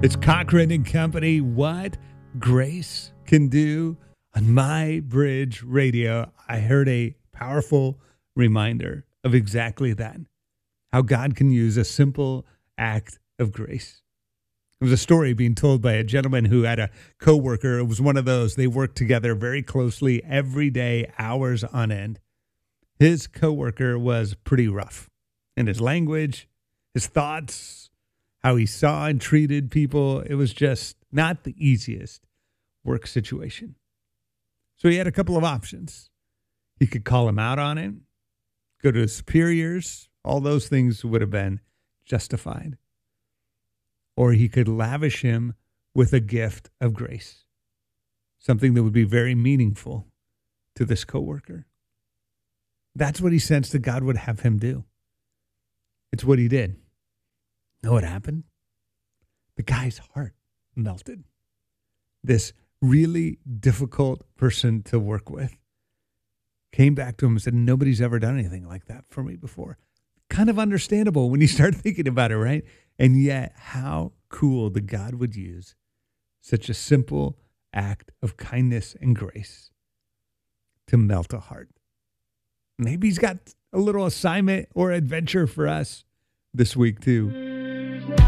It's Cochran and Company. What grace can do on My Bridge Radio. I heard a powerful reminder of exactly that. How God can use a simple act of grace. It was a story being told by a gentleman who had a coworker. It was one of those. They worked together very closely every day, hours on end. His coworker was pretty rough in his language, his thoughts, how he saw and treated people. It was just not the easiest work situation. So he had a couple of options. He could call him out on it, go to his superiors. All those things would have been justified. Or he could lavish him with a gift of grace, something that would be very meaningful to this coworker. That's what he sensed that God would have him do. It's what he did. Know what happened? The guy's heart melted. This really difficult person to work with came back to him and said, nobody's ever done anything like that for me before. Kind of understandable when you start thinking about it, right? And yet, how cool that God would use such a simple act of kindness and grace to melt a heart. Maybe he's got a little assignment or adventure for us this week, too.